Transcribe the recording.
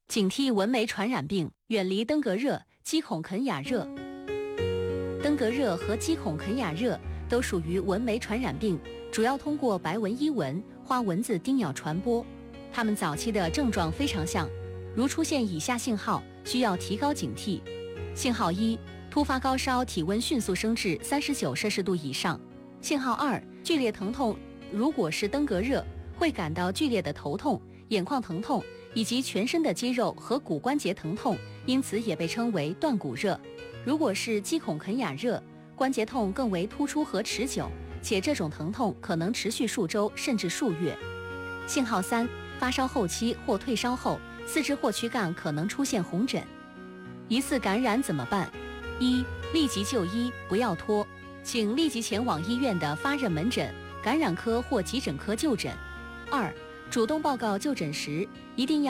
警惕蚊媒传染病，远离登革热、鸡孔肯雅热。登革热和鸡孔肯雅热都属于蚊媒传染病，主要通过白纹伊蚊、花蚊子叮咬传播。它们早期的症状非常像，如出现以下信号，需要提高警惕。信号1，突发高烧，体温迅速升至39摄氏度以上。信号2，剧烈疼痛，如果是登革热，会感到剧烈的头痛、眼眶疼痛以及全身的肌肉和骨关节疼痛，因此也被称为断骨热。如果是鸡孔肯雅热，关节痛更为突出和持久，且这种疼痛可能持续数周甚至数月。信号3，发烧后期或退烧后，四肢或躯干可能出现红疹。疑似感染怎么办？1，立即就医，不要拖，请立即前往医院的发热门诊、感染科或急诊科就诊。2，主动报告就诊时，一定要